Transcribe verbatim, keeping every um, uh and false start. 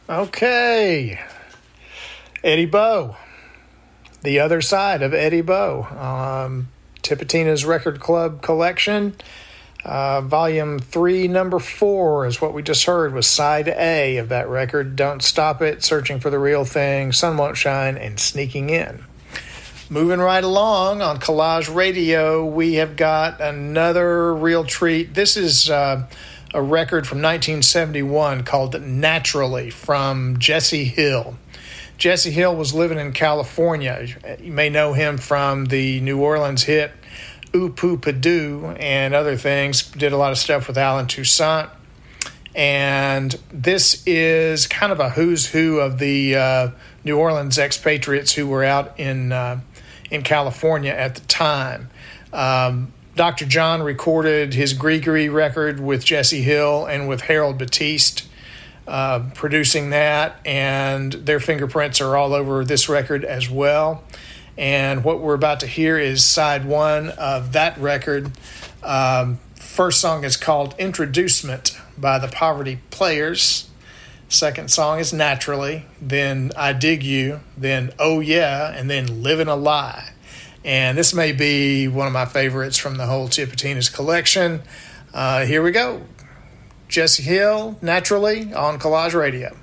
Okay. Eddie Bo. The Other Side of Eddie Bo. Um, Tipitina's Record Club Collection. Uh, volume three, number four is what we just heard, was side A of that record. Don't Stop It, Searching for the Real Thing, Sun Won't Shine, and Sneaking In. Moving right along on Collage Radio, we have got another real treat. This is uh, a record from nineteen seventy-one called Naturally from Jesse Hill. Jesse Hill was living in California. You may know him from the New Orleans hit Oop-Oop-A-Doo and other things. Did a lot of stuff with Alan Toussaint. And this is kind of a who's who of the uh, New Orleans expatriates who were out in uh, in California at the time. Um, Doctor John recorded his Grigri record with Jesse Hill and with Harold Batiste uh, producing that, and their fingerprints are all over this record as well. And what we're about to hear is side one of that record. Um, first song is called Introducement by the Poverty Players. Second song is Naturally, then I Dig You, then Oh Yeah, and then Living a Lie. And this may be one of my favorites from the whole Tipitina's collection. Uh, here we go. Jesse Hill, Naturally, on Collage Radio.